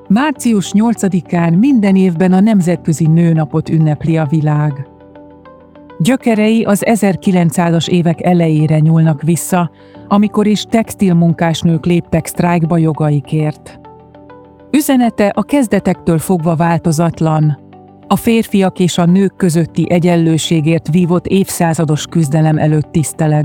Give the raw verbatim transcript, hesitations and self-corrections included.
Március nyolcadikán minden évben a Nemzetközi Nőnapot ünnepli a világ. Gyökerei az ezerkilencszázas évek elejére nyúlnak vissza, amikor is textilmunkásnők léptek sztrájkba jogaikért. Üzenete a kezdetektől fogva változatlan, a férfiak és a nők közötti egyenlőségért vívott évszázados küzdelem előtt tisztelet.